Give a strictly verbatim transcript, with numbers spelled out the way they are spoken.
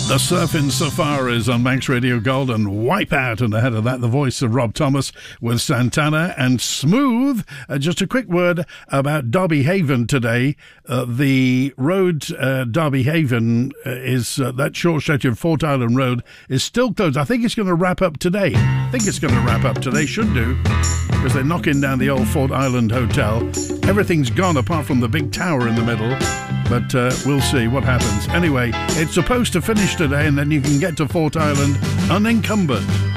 The Surfing Safaris on Manx Radio Gold and Wipeout, and ahead of that the voice of Rob Thomas with Santana and Smooth. Uh, just a quick word about Derby Haven today. Uh, the road uh, Derby Haven uh, is uh, that short stretch of Fort Island Road is still closed. I think it's going to wrap up today. I think it's going to wrap up today, should do, because they're knocking down the old Fort Island Hotel. Everything's gone apart from the big tower in the middle, but uh, we'll see what happens. Anyway, it's supposed to finish today, and then you can get to Fort Island unencumbered.